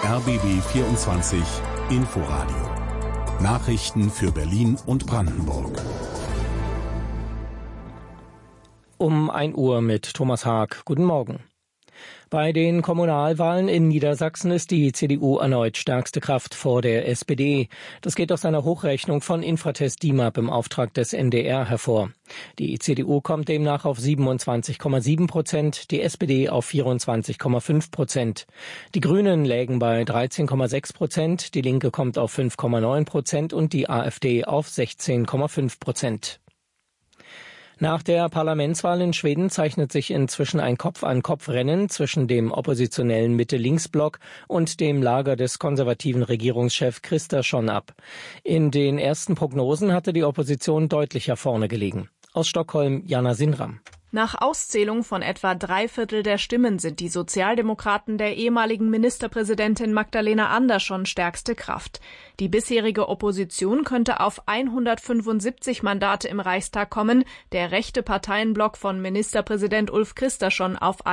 RBB 24 Inforadio. Nachrichten für Berlin und Brandenburg. Um 1 Uhr mit Thomas Haag. Guten Morgen. Bei den Kommunalwahlen in Niedersachsen ist die CDU erneut stärkste Kraft vor der SPD. Das geht aus einer Hochrechnung von Infratest DIMAP im Auftrag des NDR hervor. Die CDU kommt demnach auf 27,7%, die SPD auf 24,5%. Die Grünen lägen bei 13,6%, die Linke kommt auf 5,9% und die AfD auf 16,5%. Nach der Parlamentswahl in Schweden zeichnet sich inzwischen ein Kopf-an-Kopf-Rennen zwischen dem oppositionellen Mitte-Links-Block und dem Lager des konservativen Regierungschefs Kristersson ab. In den ersten Prognosen hatte die Opposition deutlicher vorne gelegen. Aus Stockholm, Jana Sinram. Nach Auszählung von etwa 3/4 der Stimmen sind die Sozialdemokraten der ehemaligen Ministerpräsidentin Magdalena Andersson stärkste Kraft. Die bisherige Opposition könnte auf 175 Mandate im Reichstag kommen, der rechte Parteienblock von Ministerpräsident Ulf Kristersson auf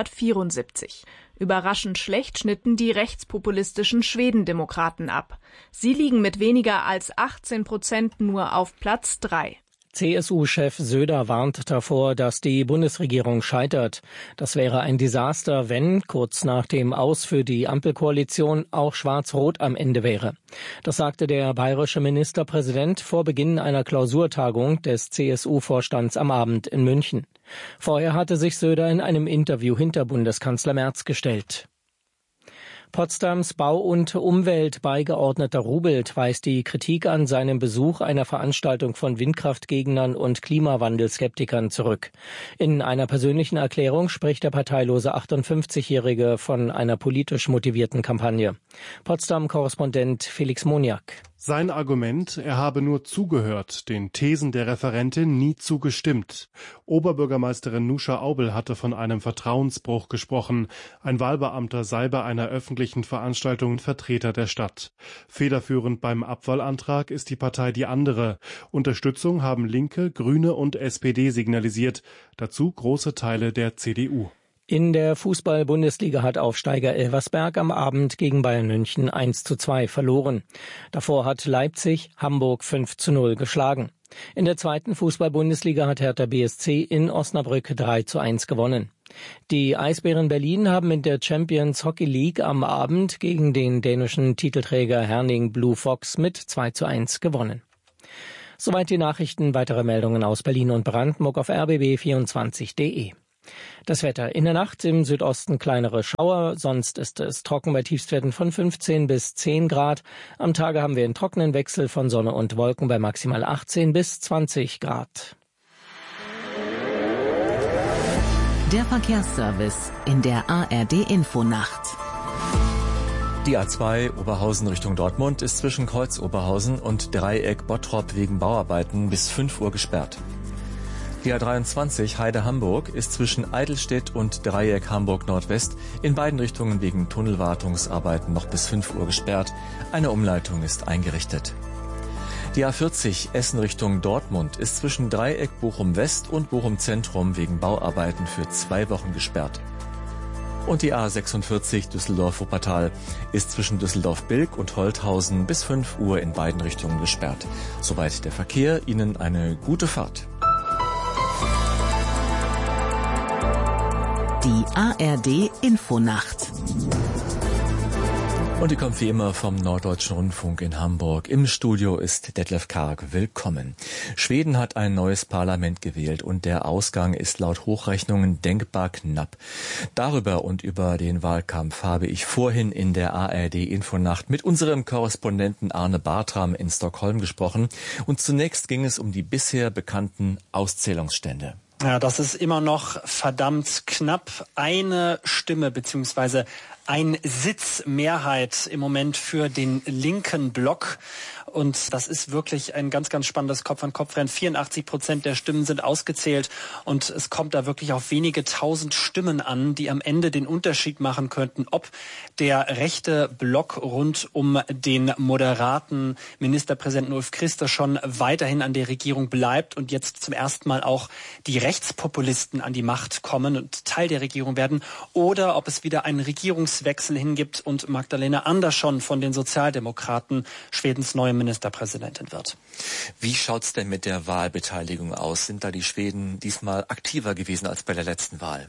174. Überraschend schlecht schnitten die rechtspopulistischen Schwedendemokraten ab. Sie liegen mit weniger als 18% nur auf Platz 3. CSU-Chef Söder warnt davor, dass die Bundesregierung scheitert. Das wäre ein Desaster, wenn kurz nach dem Aus für die Ampelkoalition auch Schwarz-Rot am Ende wäre. Das sagte der bayerische Ministerpräsident vor Beginn einer Klausurtagung des CSU-Vorstands am Abend in München. Vorher hatte sich Söder in einem Interview hinter Bundeskanzler Merz gestellt. Potsdams Bau- und Umweltbeigeordneter Rubelt weist die Kritik an seinem Besuch einer Veranstaltung von Windkraftgegnern und Klimawandelskeptikern zurück. In einer persönlichen Erklärung spricht der parteilose 58-Jährige von einer politisch motivierten Kampagne. Potsdam-Korrespondent Felix Moniak. Sein Argument, er habe nur zugehört, den Thesen der Referentin nie zugestimmt. Oberbürgermeisterin Nuscha Aubel hatte von einem Vertrauensbruch gesprochen. Ein Wahlbeamter sei bei einer öffentlichen Veranstaltung Vertreter der Stadt. Federführend beim Abwahlantrag ist die Partei Die Andere. Unterstützung haben Linke, Grüne und SPD signalisiert. Dazu große Teile der CDU. In der Fußball-Bundesliga hat Aufsteiger Elversberg am Abend gegen Bayern München 1:2 verloren. Davor hat Leipzig Hamburg 5:0 geschlagen. In der zweiten Fußball-Bundesliga hat Hertha BSC in Osnabrück 3:1 gewonnen. Die Eisbären Berlin haben in der Champions Hockey League am Abend gegen den dänischen Titelträger Herning Blue Fox mit 2:1 gewonnen. Soweit die Nachrichten. Weitere Meldungen aus Berlin und Brandenburg auf rbb24.de. Das Wetter: in der Nacht im Südosten kleinere Schauer, sonst ist es trocken bei Tiefstwerten von 15 bis 10 Grad. Am Tage haben wir einen trockenen Wechsel von Sonne und Wolken bei maximal 18 bis 20 Grad. Der Verkehrsservice in der ARD-Infonacht. Die A2 Oberhausen Richtung Dortmund ist zwischen Kreuz Oberhausen und Dreieck Bottrop wegen Bauarbeiten bis 5 Uhr gesperrt. Die A23 Heide-Hamburg ist zwischen Eidelstedt und Dreieck Hamburg-Nordwest in beiden Richtungen wegen Tunnelwartungsarbeiten noch bis 5 Uhr gesperrt. Eine Umleitung ist eingerichtet. Die A40 Essen Richtung Dortmund ist zwischen Dreieck Bochum-West und Bochum-Zentrum wegen Bauarbeiten für 2 Wochen gesperrt. Und die A46 Düsseldorf-Wuppertal ist zwischen Düsseldorf-Bilk und Holthausen bis 5 Uhr in beiden Richtungen gesperrt. Soweit der Verkehr. Ihnen eine gute Fahrt. Die ARD-Infonacht. Und die kommt wie immer vom Norddeutschen Rundfunk in Hamburg. Im Studio ist Detlef Karg. Willkommen. Schweden hat ein neues Parlament gewählt und der Ausgang ist laut Hochrechnungen denkbar knapp. Darüber und über den Wahlkampf habe ich vorhin in der ARD-Infonacht mit unserem Korrespondenten Arne Bartram in Stockholm gesprochen. Und zunächst ging es um die bisher bekannten Auszählungsstände. Ja, das ist immer noch verdammt knapp. Eine Stimme bzw. ein Sitzmehrheit im Moment für den linken Block. und das ist wirklich ein ganz, ganz spannendes Kopf-an-Kopf-Rennen. 84% der Stimmen sind ausgezählt und es kommt da wirklich auf wenige tausend Stimmen an, die am Ende den Unterschied machen könnten, ob der rechte Block rund um den moderaten Ministerpräsidenten Ulf Kristersson weiterhin an der Regierung bleibt und jetzt zum ersten Mal auch die Rechtspopulisten an die Macht kommen und Teil der Regierung werden, oder ob es wieder einen Regierungswechsel hingibt und Magdalena Andersson von den Sozialdemokraten Schwedens neue Ministerpräsidentin wird. Wie schaut's denn mit der Wahlbeteiligung aus? Sind da die Schweden diesmal aktiver gewesen als bei der letzten Wahl?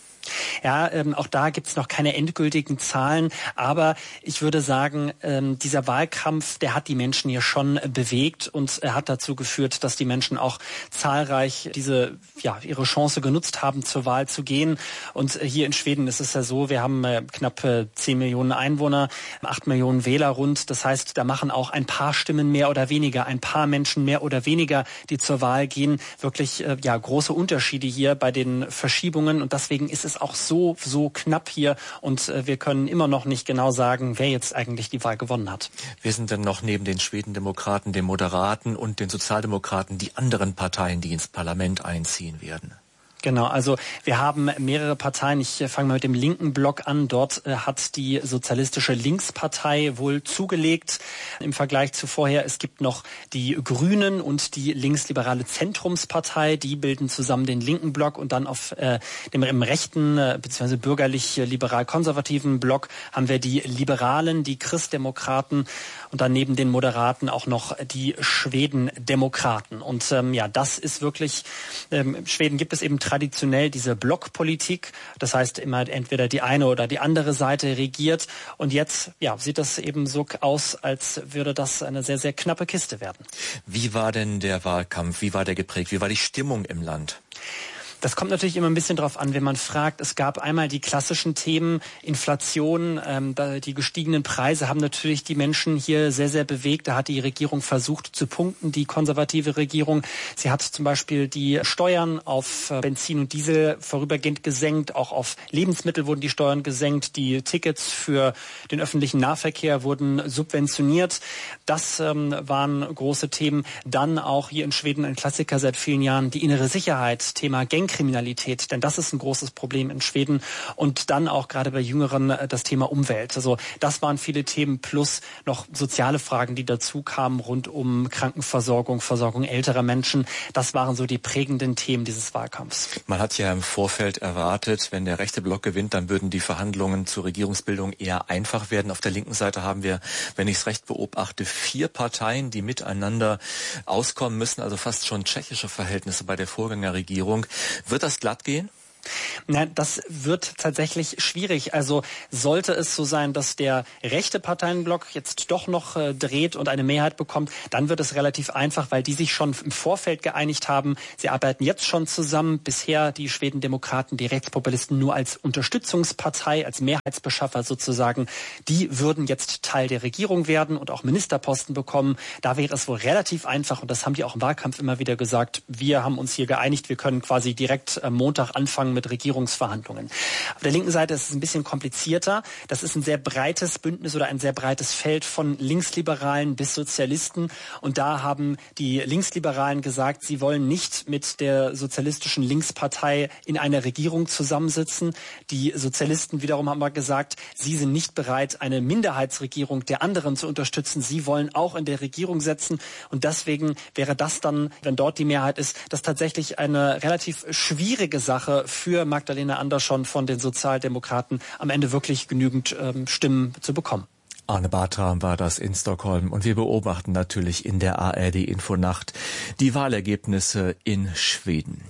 Ja, auch da gibt's noch keine endgültigen Zahlen, aber ich würde sagen, dieser Wahlkampf, der hat die Menschen hier schon bewegt und er hat dazu geführt, dass die Menschen auch zahlreich ihre Chance genutzt haben, zur Wahl zu gehen. Und hier in Schweden ist es ja so, wir haben knapp 10 Millionen Einwohner, 8 Millionen Wähler rund. Das heißt, da machen auch ein paar Stimmen mehr oder weniger, ein paar Menschen mehr oder weniger, die zur Wahl gehen, wirklich große Unterschiede hier bei den Verschiebungen. Und deswegen ist es auch so knapp hier und wir können immer noch nicht genau sagen, wer jetzt eigentlich die Wahl gewonnen hat. Wer sind denn noch neben den Schwedendemokraten, den Moderaten und den Sozialdemokraten die anderen Parteien, die ins Parlament einziehen werden? Genau, also wir haben mehrere Parteien. Ich fange mal mit dem linken Block an. Dort hat die Sozialistische Linkspartei wohl zugelegt im Vergleich zu vorher. Es gibt noch die Grünen und die linksliberale Zentrumspartei. Die bilden zusammen den linken Block und dann auf im rechten bzw. bürgerlich-liberal-konservativen Block haben wir die Liberalen, die Christdemokraten und dann neben den Moderaten auch noch die Schwedendemokraten. Und das ist wirklich, Schweden gibt es eben traditionell diese Blockpolitik. Das heißt immer entweder die eine oder die andere Seite regiert. Und jetzt sieht das eben so aus, als würde das eine sehr, sehr knappe Kiste werden. Wie war denn der Wahlkampf? Wie war der geprägt? Wie war die Stimmung im Land? Das kommt natürlich immer ein bisschen drauf an, wenn man fragt. Es gab einmal die klassischen Themen, Inflation, die gestiegenen Preise haben natürlich die Menschen hier sehr, sehr bewegt. Da hat die Regierung versucht zu punkten, die konservative Regierung. Sie hat zum Beispiel die Steuern auf Benzin und Diesel vorübergehend gesenkt. Auch auf Lebensmittel wurden die Steuern gesenkt. Die Tickets für den öffentlichen Nahverkehr wurden subventioniert. Das waren große Themen. Dann auch hier in Schweden ein Klassiker seit vielen Jahren, die innere Sicherheit, Thema Gangkriminalität, denn das ist ein großes Problem in Schweden. Und dann auch gerade bei Jüngeren das Thema Umwelt. Also das waren viele Themen plus noch soziale Fragen, die dazu kamen rund um Krankenversorgung, Versorgung älterer Menschen. Das waren so die prägenden Themen dieses Wahlkampfs. Man hat ja im Vorfeld erwartet, wenn der rechte Block gewinnt, dann würden die Verhandlungen zur Regierungsbildung eher einfach werden. Auf der linken Seite haben wir, wenn ich es recht beobachte, 4 Parteien, die miteinander auskommen müssen, also fast schon tschechische Verhältnisse bei der Vorgängerregierung. Wird das glatt gehen? Na, das wird tatsächlich schwierig. Also sollte es so sein, dass der rechte Parteienblock jetzt doch noch dreht und eine Mehrheit bekommt, dann wird es relativ einfach, weil die sich schon im Vorfeld geeinigt haben. Sie arbeiten jetzt schon zusammen. Bisher die Schwedendemokraten, die Rechtspopulisten nur als Unterstützungspartei, als Mehrheitsbeschaffer sozusagen. Die würden jetzt Teil der Regierung werden und auch Ministerposten bekommen. Da wäre es wohl relativ einfach und das haben die auch im Wahlkampf immer wieder gesagt. Wir haben uns hier geeinigt. Wir können quasi direkt am Montag anfangen mit Regierungsverhandlungen. Auf der linken Seite ist es ein bisschen komplizierter. Das ist ein sehr breites Bündnis oder ein sehr breites Feld von Linksliberalen bis Sozialisten. Und da haben die Linksliberalen gesagt, sie wollen nicht mit der sozialistischen Linkspartei in einer Regierung zusammensitzen. Die Sozialisten wiederum haben mal gesagt, sie sind nicht bereit, eine Minderheitsregierung der anderen zu unterstützen. Sie wollen auch in der Regierung sitzen. Und deswegen wäre das dann, wenn dort die Mehrheit ist, das tatsächlich eine relativ schwierige Sache für Magdalena Andersson von den Sozialdemokraten am Ende wirklich genügend Stimmen zu bekommen. Arne Bartram war das in Stockholm und wir beobachten natürlich in der ARD Infonacht die Wahlergebnisse in Schweden.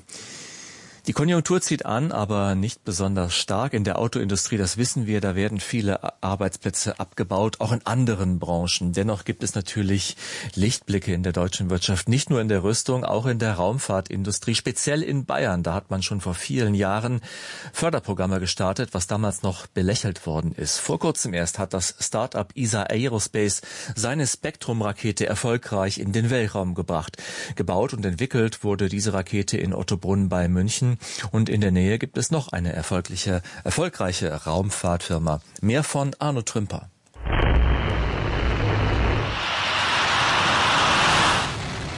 Die Konjunktur zieht an, aber nicht besonders stark. In der Autoindustrie, das wissen wir, da werden viele Arbeitsplätze abgebaut, auch in anderen Branchen. Dennoch gibt es natürlich Lichtblicke in der deutschen Wirtschaft, nicht nur in der Rüstung, auch in der Raumfahrtindustrie, speziell in Bayern. Da hat man schon vor vielen Jahren Förderprogramme gestartet, was damals noch belächelt worden ist. Vor kurzem erst hat das Start-up ESA Aerospace seine Spektrum-Rakete erfolgreich in den Weltraum gebracht. Gebaut und entwickelt wurde diese Rakete in Ottobrunn bei München. Und in der Nähe gibt es noch eine erfolgreiche Raumfahrtfirma. Mehr von Arno Trümper.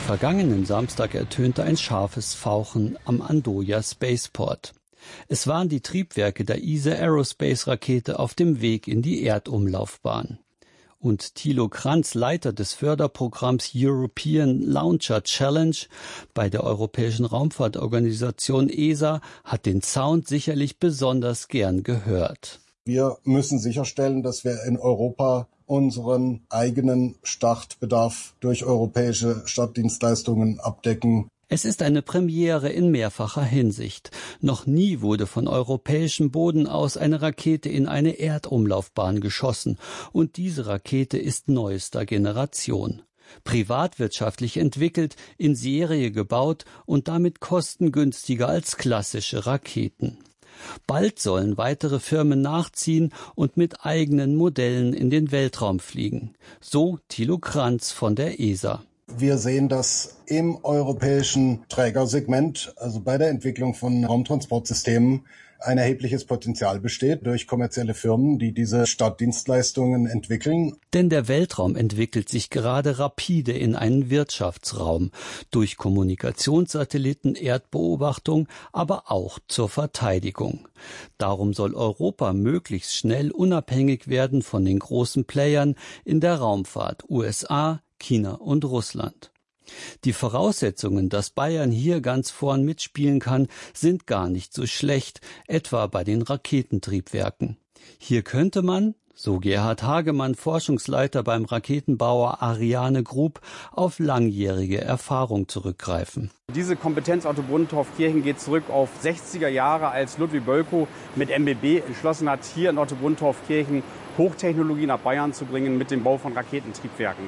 Vergangenen Samstag ertönte ein scharfes Fauchen am Andoya Spaceport. Es waren die Triebwerke der ESA Aerospace-Rakete auf dem Weg in die Erdumlaufbahn. Und Thilo Kranz, Leiter des Förderprogramms European Launcher Challenge bei der Europäischen Raumfahrtorganisation ESA, hat den Sound sicherlich besonders gern gehört. Wir müssen sicherstellen, dass wir in Europa unseren eigenen Startbedarf durch europäische Startdienstleistungen abdecken. Es ist eine Premiere in mehrfacher Hinsicht. Noch nie wurde von europäischem Boden aus eine Rakete in eine Erdumlaufbahn geschossen. Und diese Rakete ist neuester Generation. Privatwirtschaftlich entwickelt, in Serie gebaut und damit kostengünstiger als klassische Raketen. Bald sollen weitere Firmen nachziehen und mit eigenen Modellen in den Weltraum fliegen. So Thilo Kranz von der ESA. Wir sehen, dass im europäischen Trägersegment, also bei der Entwicklung von Raumtransportsystemen, ein erhebliches Potenzial besteht durch kommerzielle Firmen, die diese Startdienstleistungen entwickeln. Denn der Weltraum entwickelt sich gerade rapide in einen Wirtschaftsraum, durch Kommunikationssatelliten, Erdbeobachtung, aber auch zur Verteidigung. Darum soll Europa möglichst schnell unabhängig werden von den großen Playern in der Raumfahrt, USA, China und Russland. Die Voraussetzungen, dass Bayern hier ganz vorn mitspielen kann, sind gar nicht so schlecht, etwa bei den Raketentriebwerken. Hier könnte man, so Gerhard Hagemann, Forschungsleiter beim Raketenbauer Ariane Group, auf langjährige Erfahrung zurückgreifen. Diese Kompetenz Ottobrunn-Torfkirchen geht zurück auf 60er Jahre, als Ludwig Bölkow mit MBB entschlossen hat, hier in Ottobrunn-Torfkirchen Hochtechnologie nach Bayern zu bringen mit dem Bau von Raketentriebwerken.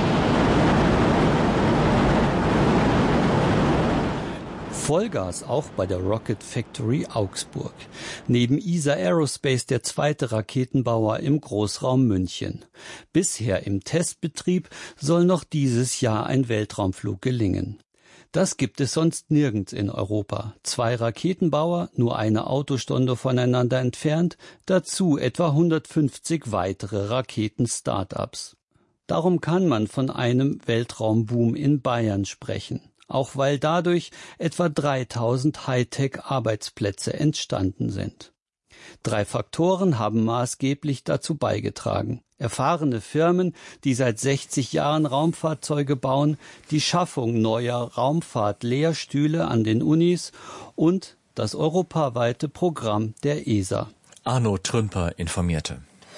Vollgas auch bei der Rocket Factory Augsburg. Neben ESA Aerospace der zweite Raketenbauer im Großraum München. Bisher im Testbetrieb soll noch dieses Jahr ein Weltraumflug gelingen. Das gibt es sonst nirgends in Europa. 2 Raketenbauer, nur eine Autostunde voneinander entfernt, dazu etwa 150 weitere Raketen-Startups. Darum kann man von einem Weltraumboom in Bayern sprechen. Auch weil dadurch etwa 3000 Hightech-Arbeitsplätze entstanden sind. 3 Faktoren haben maßgeblich dazu beigetragen. Erfahrene Firmen, die seit 60 Jahren Raumfahrzeuge bauen, die Schaffung neuer Raumfahrt-Lehrstühle an den Unis und das europaweite Programm der ESA. Arno Trümper informierte.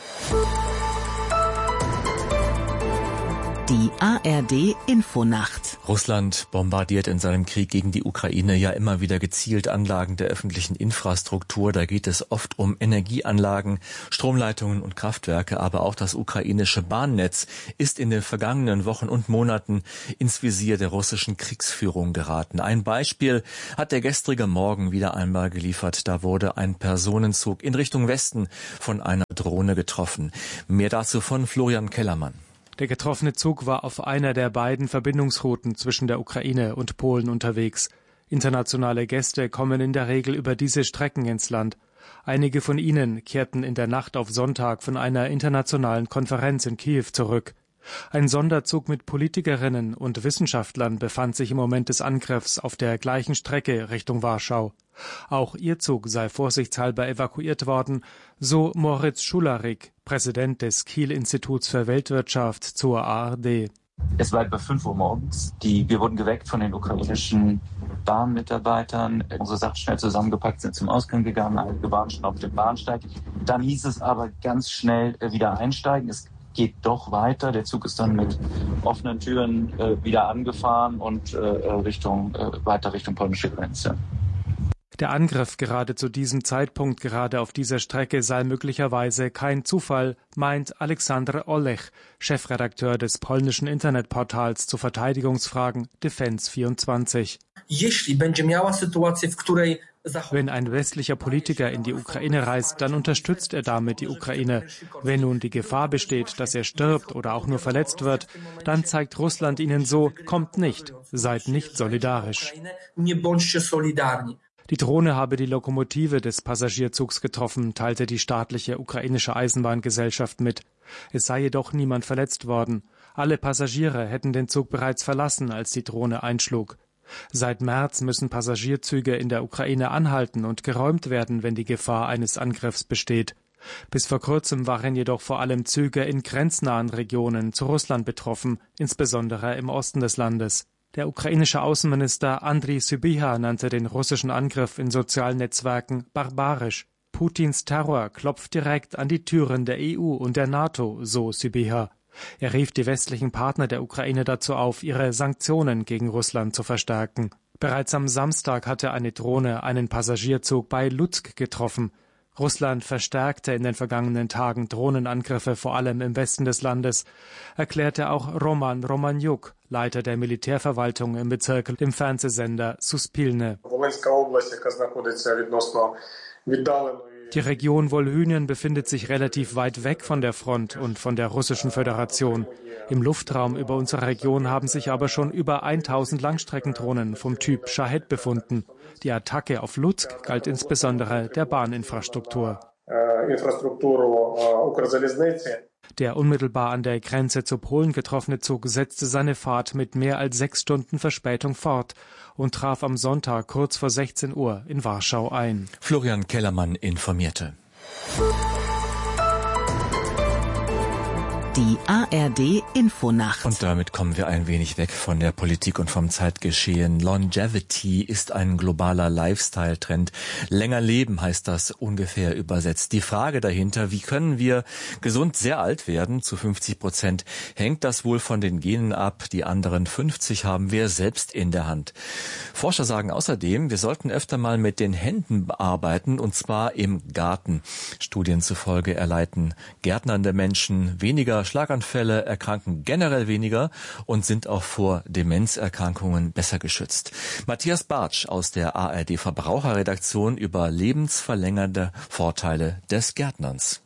Die ARD Infonacht. Russland bombardiert in seinem Krieg gegen die Ukraine ja immer wieder gezielt Anlagen der öffentlichen Infrastruktur. Da geht es oft um Energieanlagen, Stromleitungen und Kraftwerke. Aber auch das ukrainische Bahnnetz ist in den vergangenen Wochen und Monaten ins Visier der russischen Kriegsführung geraten. Ein Beispiel hat der gestrige Morgen wieder einmal geliefert. Da wurde ein Personenzug in Richtung Westen von einer Drohne getroffen. Mehr dazu von Florian Kellermann. Der getroffene Zug war auf einer der beiden Verbindungsrouten zwischen der Ukraine und Polen unterwegs. Internationale Gäste kommen in der Regel über diese Strecken ins Land. Einige von ihnen kehrten in der Nacht auf Sonntag von einer internationalen Konferenz in Kiew zurück. Ein Sonderzug mit Politikerinnen und Wissenschaftlern befand sich im Moment des Angriffs auf der gleichen Strecke Richtung Warschau. Auch ihr Zug sei vorsichtshalber evakuiert worden, so Moritz Schularik, Präsident des Kiel-Instituts für Weltwirtschaft zur ARD. Es war etwa 5 Uhr morgens. Wir wurden geweckt von den ukrainischen Bahnmitarbeitern. Unsere Sachen schnell zusammengepackt, sind zum Ausgang gegangen. Einige waren schon auf dem Bahnsteig. Dann hieß es aber ganz schnell wieder einsteigen. Es geht doch weiter. Der Zug ist dann mit offenen Türen wieder angefahren und weiter Richtung polnische Grenze. Der Angriff gerade zu diesem Zeitpunkt, gerade auf dieser Strecke, sei möglicherweise kein Zufall, meint Aleksander Olech, Chefredakteur des polnischen Internetportals zu Verteidigungsfragen Defense24. Wenn ein westlicher Politiker in die Ukraine reist, dann unterstützt er damit die Ukraine. Wenn nun die Gefahr besteht, dass er stirbt oder auch nur verletzt wird, dann zeigt Russland ihnen so, kommt nicht, seid nicht solidarisch. Die Drohne habe die Lokomotive des Passagierzugs getroffen, teilte die staatliche ukrainische Eisenbahngesellschaft mit. Es sei jedoch niemand verletzt worden. Alle Passagiere hätten den Zug bereits verlassen, als die Drohne einschlug. Seit März müssen Passagierzüge in der Ukraine anhalten und geräumt werden, wenn die Gefahr eines Angriffs besteht. Bis vor kurzem waren jedoch vor allem Züge in grenznahen Regionen zu Russland betroffen, insbesondere im Osten des Landes. Der ukrainische Außenminister Andriy Sybiha nannte den russischen Angriff in sozialen Netzwerken barbarisch. Putins Terror klopft direkt an die Türen der EU und der NATO, so Sybiha. Er rief die westlichen Partner der Ukraine dazu auf, ihre Sanktionen gegen Russland zu verstärken. Bereits am Samstag hatte eine Drohne einen Passagierzug bei Lutsk getroffen. Russland verstärkte in den vergangenen Tagen Drohnenangriffe, vor allem im Westen des Landes, erklärte auch Roman Romaniuk, Leiter der Militärverwaltung im Bezirk, dem Fernsehsender Suspilne. Die Region Wolhynien befindet sich relativ weit weg von der Front und von der Russischen Föderation. Im Luftraum über unsere Region haben sich aber schon über 1000 Langstreckendrohnen vom Typ Shahed befunden. Die Attacke auf Lutsk galt insbesondere der Bahninfrastruktur. Der unmittelbar an der Grenze zu Polen getroffene Zug setzte seine Fahrt mit mehr als 6 Stunden Verspätung fort und traf am Sonntag kurz vor 16 Uhr in Warschau ein. Florian Kellermann informierte. Die ARD-Infonacht. Und damit kommen wir ein wenig weg von der Politik und vom Zeitgeschehen. Longevity ist ein globaler Lifestyle-Trend. Länger leben heißt das ungefähr übersetzt. Die Frage dahinter, wie können wir gesund sehr alt werden, zu 50%, hängt das wohl von den Genen ab. Die anderen 50 haben wir selbst in der Hand. Forscher sagen außerdem, wir sollten öfter mal mit den Händen arbeiten, und zwar im Garten. Studien zufolge erleiden gärtnernde Menschen weniger Schlaganfälle, erkranken generell weniger und sind auch vor Demenzerkrankungen besser geschützt. Matthias Bartsch aus der ARD Verbraucherredaktion über lebensverlängernde Vorteile des Gärtnerns.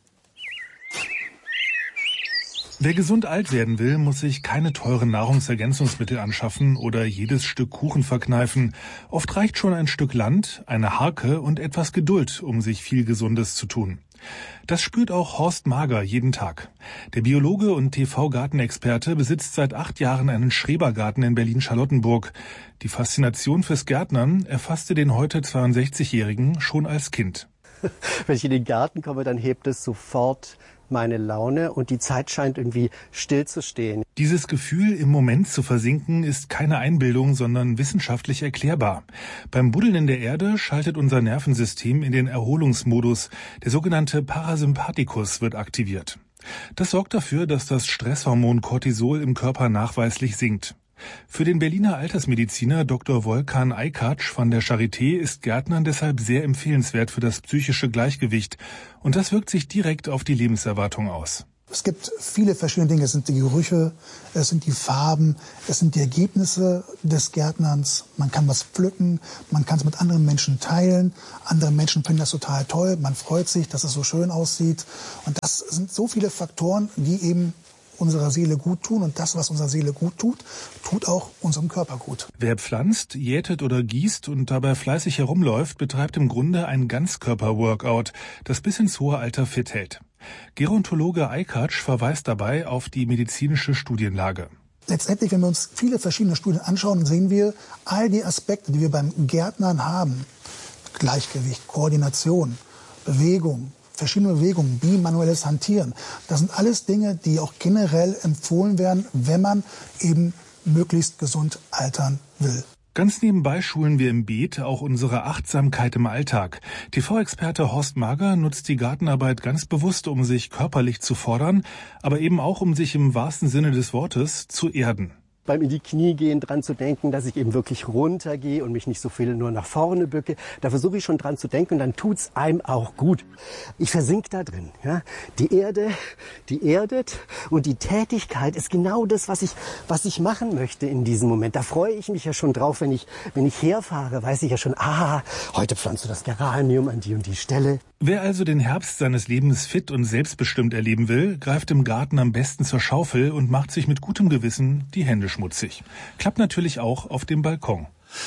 Wer gesund alt werden will, muss sich keine teuren Nahrungsergänzungsmittel anschaffen oder jedes Stück Kuchen verkneifen. Oft reicht schon ein Stück Land, eine Harke und etwas Geduld, um sich viel Gesundes zu tun. Das spürt auch Horst Mager jeden Tag. Der Biologe und TV-Gartenexperte besitzt seit 8 Jahren einen Schrebergarten in Berlin-Charlottenburg. Die Faszination fürs Gärtnern erfasste den heute 62-Jährigen schon als Kind. Wenn ich in den Garten komme, dann hebt es sofort meine Laune und die Zeit scheint irgendwie stillzustehen. Dieses Gefühl, im Moment zu versinken, ist keine Einbildung, sondern wissenschaftlich erklärbar. Beim Buddeln in der Erde schaltet unser Nervensystem in den Erholungsmodus. Der sogenannte Parasympathikus wird aktiviert. Das sorgt dafür, dass das Stresshormon Cortisol im Körper nachweislich sinkt. Für den Berliner Altersmediziner Dr. Volkan Aykac von der Charité ist Gärtnern deshalb sehr empfehlenswert für das psychische Gleichgewicht. Und das wirkt sich direkt auf die Lebenserwartung aus. Es gibt viele verschiedene Dinge. Es sind die Gerüche, es sind die Farben, es sind die Ergebnisse des Gärtnerns. Man kann was pflücken, man kann es mit anderen Menschen teilen. Andere Menschen finden das total toll. Man freut sich, dass es so schön aussieht. Und das sind so viele Faktoren, die eben unserer Seele gut tun, und das, was unserer Seele gut tut, tut auch unserem Körper gut. Wer pflanzt, jätet oder gießt und dabei fleißig herumläuft, betreibt im Grunde ein Ganzkörper-Workout, das bis ins hohe Alter fit hält. Gerontologe Aykac verweist dabei auf die medizinische Studienlage. Letztendlich, wenn wir uns viele verschiedene Studien anschauen, sehen wir all die Aspekte, die wir beim Gärtnern haben. Gleichgewicht, Koordination, Bewegung, verschiedene Bewegungen, bimanuelles Hantieren. Das sind alles Dinge, die auch generell empfohlen werden, wenn man eben möglichst gesund altern will. Ganz nebenbei schulen wir im Beet auch unsere Achtsamkeit im Alltag. TV-Experte Horst Mager nutzt die Gartenarbeit ganz bewusst, um sich körperlich zu fordern, aber eben auch, um sich im wahrsten Sinne des Wortes zu erden. Beim in die Knie gehen dran zu denken, dass ich eben wirklich runtergehe und mich nicht so viel nur nach vorne bücke. Da versuche ich schon dran zu denken und dann tut's einem auch gut. Ich versink da drin. Ja? Die Erde, die erdet und die Tätigkeit ist genau das, was ich machen möchte in diesem Moment. Da freue ich mich ja schon drauf, wenn ich herfahre, weiß ich ja schon, heute pflanzt du das Geranium an die und die Stelle. Wer also den Herbst seines Lebens fit und selbstbestimmt erleben will, greift im Garten am besten zur Schaufel und macht sich mit gutem Gewissen die Hände schmutzig. Klappt natürlich auch auf dem Balkon.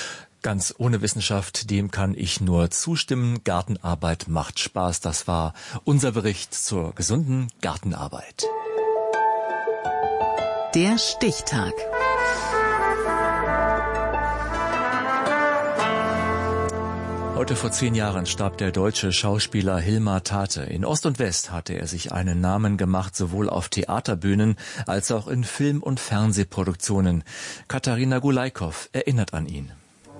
Ganz ohne Wissenschaft, dem kann ich nur zustimmen. Gartenarbeit macht Spaß. Das war unser Bericht zur gesunden Gartenarbeit. Der Stichtag. Heute vor 10 Jahren starb der deutsche Schauspieler Hilmar Tate. In Ost und West hatte er sich einen Namen gemacht, sowohl auf Theaterbühnen als auch in Film- und Fernsehproduktionen. Katharina Gulaikow erinnert an ihn.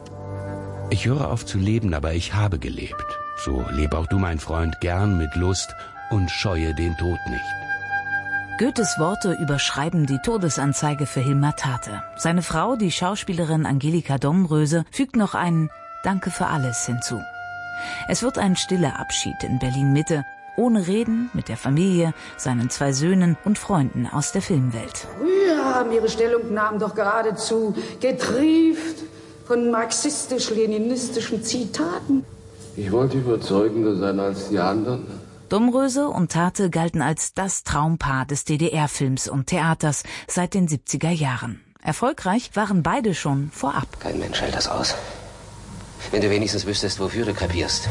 Ich höre auf zu leben, aber ich habe gelebt. So leb auch du, mein Freund, gern mit Lust und scheue den Tod nicht. Goethes Worte überschreiben die Todesanzeige für Hilmar Tate. Seine Frau, die Schauspielerin Angelika Domröse, fügt noch ein Danke für alles hinzu. Es wird ein stiller Abschied in Berlin-Mitte, ohne Reden, mit der Familie, seinen 2 Söhnen und Freunden aus der Filmwelt. Früher haben ihre Stellungnahmen doch geradezu getrieft von marxistisch-leninistischen Zitaten. Ich wollte überzeugender sein als die anderen. Domröse und Tate galten als das Traumpaar des DDR-Films und Theaters seit den 70er Jahren. Erfolgreich waren beide schon vorab. Kein Mensch hält das aus. Wenn du wenigstens wüsstest, wofür du krepierst.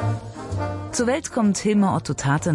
Zur Welt kommt Hilmar Otto Tate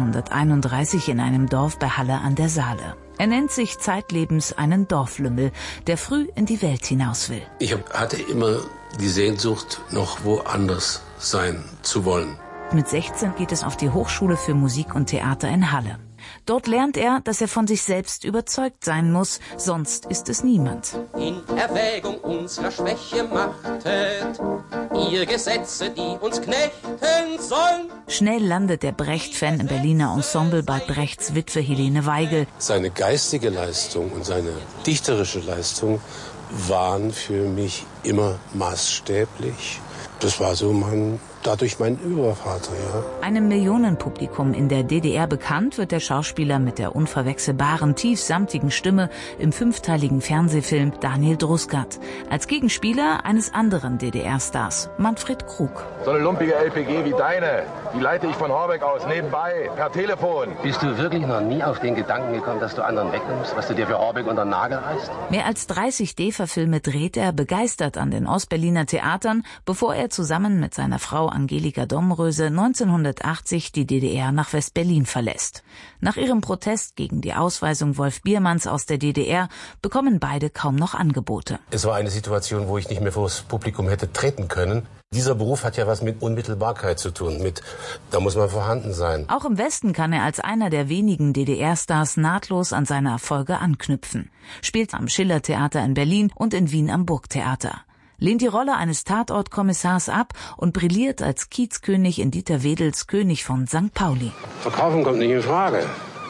1931 in einem Dorf bei Halle an der Saale. Er nennt sich zeitlebens einen Dorflümmel, der früh in die Welt hinaus will. Ich hatte immer die Sehnsucht, noch woanders sein zu wollen. Mit 16 geht es auf die Hochschule für Musik und Theater in Halle. Dort lernt er, dass er von sich selbst überzeugt sein muss, sonst ist es niemand. In Erwägung unserer Schwäche machtet ihr Gesetze, die uns knechten sollen. Schnell landet der Brecht-Fan im Berliner Ensemble bei Brechts Witwe Helene Weigel. Seine geistige Leistung und seine dichterische Leistung waren für mich immer maßstäblich. Das war so dadurch mein Übervater, ja. Einem Millionenpublikum in der DDR bekannt wird der Schauspieler mit der unverwechselbaren, tiefsamtigen Stimme im 5-teiligen Fernsehfilm Daniel Druskat. Als Gegenspieler eines anderen DDR-Stars, Manfred Krug. So eine lumpige LPG wie deine, die leite ich von Horbeck aus nebenbei, per Telefon. Bist du wirklich noch nie auf den Gedanken gekommen, dass du anderen wegnimmst, was du dir für Horbeck unter den Nagel reißt? Mehr als 30 DEFA-Filme dreht er begeistert an den Ostberliner Theatern, bevor er zusammen mit seiner Frau Angelika Domröse 1980 die DDR nach West-Berlin verlässt. Nach ihrem Protest gegen die Ausweisung Wolf Biermanns aus der DDR bekommen beide kaum noch Angebote. Es war eine Situation, wo ich nicht mehr vors Publikum hätte treten können. Dieser Beruf hat ja was mit Unmittelbarkeit zu tun, da muss man vorhanden sein. Auch im Westen kann er als einer der wenigen DDR-Stars nahtlos an seine Erfolge anknüpfen. Spielt am Schillertheater in Berlin und in Wien am Burgtheater. Lehnt die Rolle eines Tatortkommissars ab und brilliert als Kiezkönig in Dieter Wedels König von St. Pauli. Verkaufen kommt nicht in Frage.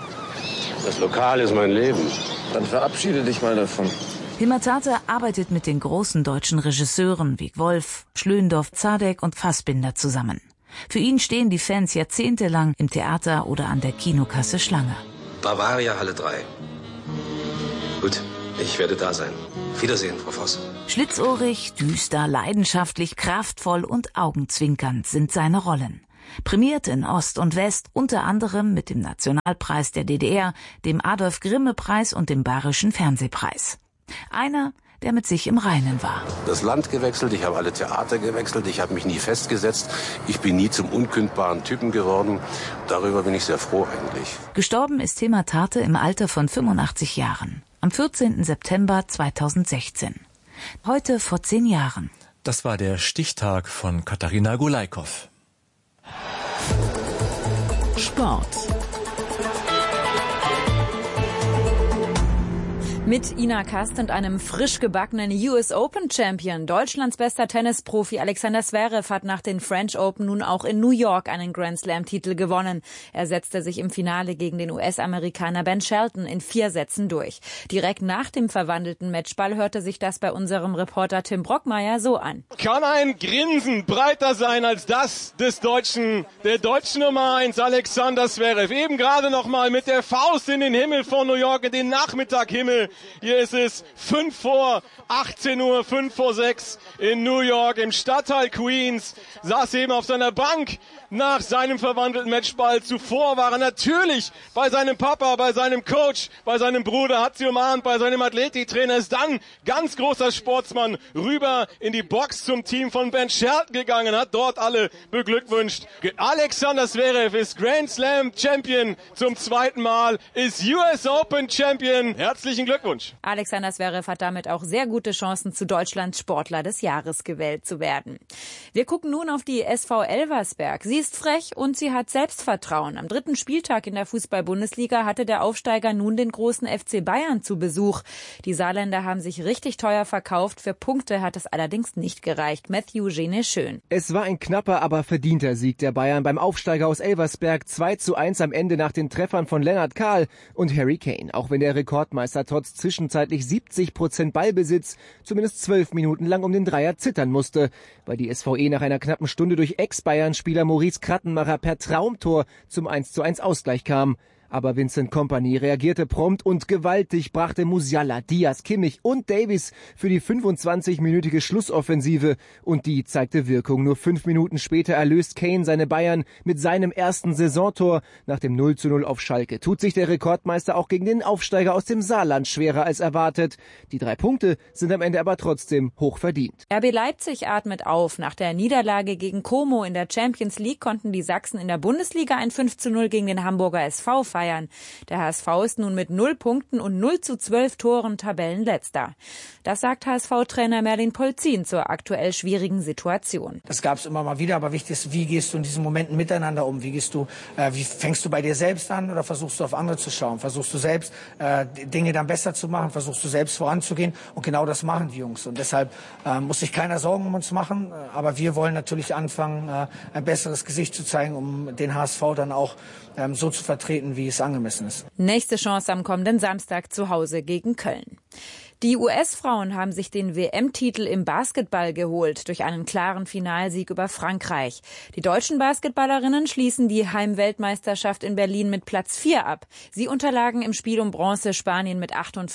Das Lokal ist mein Leben. Dann verabschiede dich mal davon. Hilmar Tate arbeitet mit den großen deutschen Regisseuren wie Wolf, Schlöndorff, Zadek und Fassbinder zusammen. Für ihn stehen die Fans jahrzehntelang im Theater oder an der Kinokasse Schlange. Bavaria, Halle 3. Gut, ich werde da sein. Auf Wiedersehen, Frau Voss. Schlitzohrig, düster, leidenschaftlich, kraftvoll und augenzwinkernd sind seine Rollen. Prämiert in Ost und West, unter anderem mit dem Nationalpreis der DDR, dem Adolf-Grimme-Preis und dem Bayerischen Fernsehpreis. Einer, der mit sich im Reinen war. Das Land gewechselt, ich habe alle Theater gewechselt, ich habe mich nie festgesetzt, ich bin nie zum unkündbaren Typen geworden. Darüber bin ich sehr froh eigentlich. Gestorben ist Hilmar Tate im Alter von 85 Jahren. Am 14. September 2016. Heute vor 10 Jahren. Das war der Stichtag von Katharina Gulaikow. Sport. Mit Ina Kast und einem frisch gebackenen US Open Champion. Deutschlands bester Tennisprofi Alexander Zverev hat nach den French Open nun auch in New York einen Grand Slam Titel gewonnen. Er setzte sich im Finale gegen den US-Amerikaner Ben Shelton in 4 Sätzen durch. Direkt nach dem verwandelten Matchball hörte sich das bei unserem Reporter Tim Brockmeier so an. Kann ein Grinsen breiter sein als das der deutschen Nummer 1 Alexander Zverev. Eben gerade noch mal mit der Faust in den Himmel von New York, in den Nachmittaghimmel Hier ist es 5 vor 18 Uhr, 5 vor 6 in New York im Stadtteil Queens. Saß eben auf seiner Bank nach seinem verwandelten Matchball. Zuvor war er natürlich bei seinem Papa, bei seinem Coach, bei seinem Bruder, hat sie umarmt, bei seinem Athletiktrainer, ist dann ganz großer Sportsmann rüber in die Box zum Team von Ben Shelton gegangen, hat dort alle beglückwünscht. Alexander Zverev ist Grand Slam Champion zum 2. Mal, ist US Open Champion. Herzlichen Glückwunsch. Alexander Zverev hat damit auch sehr gute Chancen, zu Deutschlands Sportler des Jahres gewählt zu werden. Wir gucken nun auf die SV Elversberg. Sie ist frech und sie hat Selbstvertrauen. Am 3. Spieltag in der Fußball-Bundesliga hatte der Aufsteiger nun den großen FC Bayern zu Besuch. Die Saarländer haben sich richtig teuer verkauft. Für Punkte hat es allerdings nicht gereicht. Matthew Gene-Schön. Es war ein knapper, aber verdienter Sieg der Bayern beim Aufsteiger aus Elversberg. 2:1 am Ende nach den Treffern von Lennart Kahl und Harry Kane. Auch wenn der Rekordmeister trotz zwischenzeitlich 70% Ballbesitz zumindest 12 Minuten lang um den Dreier zittern musste, weil die SVE nach einer knappen Stunde durch Ex-Bayern-Spieler Maurice Krattenmacher per Traumtor zum 1:1 Ausgleich kam. Aber Vincent Kompany reagierte prompt und gewaltig, brachte Musiala, Diaz, Kimmich und Davies für die 25-minütige Schlussoffensive. Und die zeigte Wirkung. Nur 5 Minuten später erlöst Kane seine Bayern mit seinem ersten Saisontor. Nach dem 0:0 auf Schalke tut sich der Rekordmeister auch gegen den Aufsteiger aus dem Saarland schwerer als erwartet. Die 3 Punkte sind am Ende aber trotzdem hoch verdient. RB Leipzig atmet auf. Nach der Niederlage gegen Como in der Champions League konnten die Sachsen in der Bundesliga ein 5:0 gegen den Hamburger SV feiern. Der HSV ist nun mit 0 Punkten und 0:12 Toren Tabellenletzter. Das sagt HSV-Trainer Merlin Polzin zur aktuell schwierigen Situation. Das gab es immer mal wieder, aber wichtig ist, wie gehst du in diesen Momenten miteinander um? Wie fängst du bei dir selbst an oder versuchst du auf andere zu schauen? Versuchst du selbst Dinge dann besser zu machen? Versuchst du selbst voranzugehen? Und genau das machen die Jungs. Und deshalb muss sich keiner Sorgen um uns machen. Aber wir wollen natürlich anfangen, ein besseres Gesicht zu zeigen, um den HSV dann auch so zu vertreten, wie es angemessen ist. Nächste Chance am kommenden Samstag zu Hause gegen Köln. Die US-Frauen haben sich den WM-Titel im Basketball geholt durch einen klaren Finalsieg über Frankreich. Die deutschen Basketballerinnen schließen die Heimweltmeisterschaft in Berlin mit Platz 4 ab. Sie unterlagen im Spiel um Bronze Spanien mit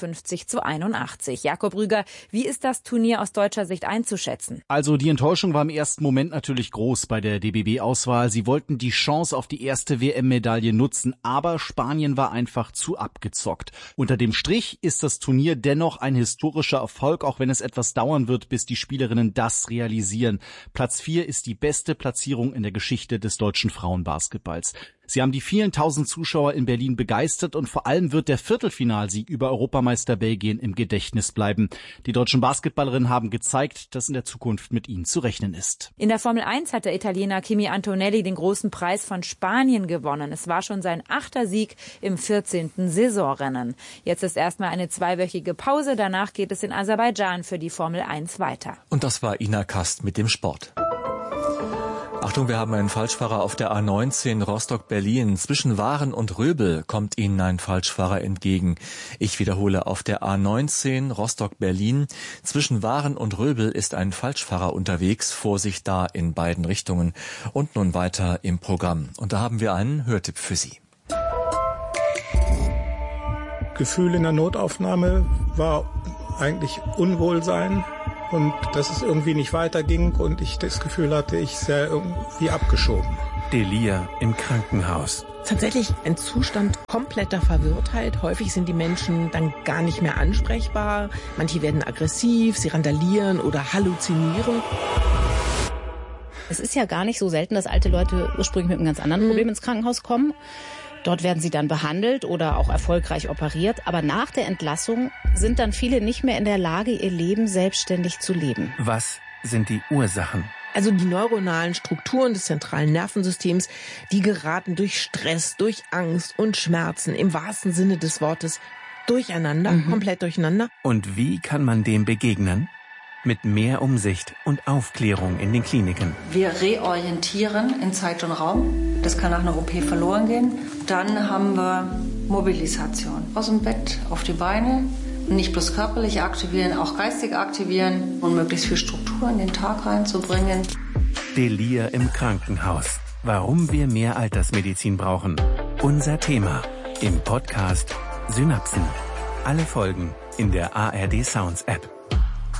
58:81. Jakob Rüger, wie ist das Turnier aus deutscher Sicht einzuschätzen? Also die Enttäuschung war im ersten Moment natürlich groß bei der DBB-Auswahl. Sie wollten die Chance auf die erste WM-Medaille nutzen, aber Spanien war einfach zu abgezockt. Unter dem Strich ist das Turnier dennoch ein historischer Erfolg, auch wenn es etwas dauern wird, bis die Spielerinnen das realisieren. Platz 4 ist die beste Platzierung in der Geschichte des deutschen Frauenbasketballs. Sie haben die vielen tausend Zuschauer in Berlin begeistert und vor allem wird der Viertelfinalsieg über Europameister Belgien im Gedächtnis bleiben. Die deutschen Basketballerinnen haben gezeigt, dass in der Zukunft mit ihnen zu rechnen ist. In der Formel 1 hat der Italiener Kimi Antonelli den großen Preis von Spanien gewonnen. Es war schon sein 8. Sieg im 14. Saisonrennen. Jetzt ist erstmal eine 2-wöchige Pause. Danach geht es in Aserbaidschan für die Formel 1 weiter. Und das war Ina Kast mit dem Sport. Achtung, wir haben einen Falschfahrer auf der A19 Rostock-Berlin. Zwischen Waren und Röbel kommt Ihnen ein Falschfahrer entgegen. Ich wiederhole, auf der A19 Rostock-Berlin. Zwischen Waren und Röbel ist ein Falschfahrer unterwegs. Vorsicht da in beiden Richtungen. Und nun weiter im Programm. Und da haben wir einen Hörtipp für Sie. Gefühl in der Notaufnahme war eigentlich Unwohlsein. Und dass es irgendwie nicht weiterging und ich das Gefühl hatte, ich sei irgendwie abgeschoben. Delir im Krankenhaus. Tatsächlich ein Zustand kompletter Verwirrtheit. Häufig sind die Menschen dann gar nicht mehr ansprechbar. Manche werden aggressiv, sie randalieren oder halluzinieren. Es ist ja gar nicht so selten, dass alte Leute ursprünglich mit einem ganz anderen Problem ins Krankenhaus kommen. Dort werden sie dann behandelt oder auch erfolgreich operiert. Aber nach der Entlassung sind dann viele nicht mehr in der Lage, ihr Leben selbstständig zu leben. Was sind die Ursachen? Also die neuronalen Strukturen des zentralen Nervensystems, die geraten durch Stress, durch Angst und Schmerzen im wahrsten Sinne des Wortes durcheinander, komplett durcheinander. Und wie kann man dem begegnen? Mit mehr Umsicht und Aufklärung in den Kliniken. Wir reorientieren in Zeit und Raum. Das kann nach einer OP verloren gehen. Dann haben wir Mobilisation. Aus dem Bett auf die Beine. Nicht bloß körperlich aktivieren, auch geistig aktivieren und möglichst viel Struktur in den Tag reinzubringen. Delir im Krankenhaus. Warum wir mehr Altersmedizin brauchen. Unser Thema im Podcast Synapsen. Alle Folgen in der ARD Sounds App.